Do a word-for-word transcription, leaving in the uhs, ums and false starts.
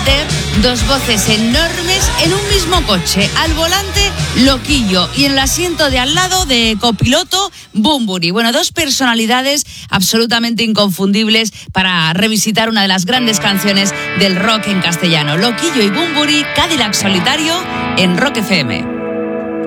meter dos voces enormes en un mismo coche. Al volante, Loquillo, y en el asiento de al lado, de copiloto, Bunbury. Bueno, dos personalidades absolutamente inconfundibles para revisitar una de las grandes canciones del rock en castellano. Loquillo y Bunbury, Cadillac Solitario, en Rock F M.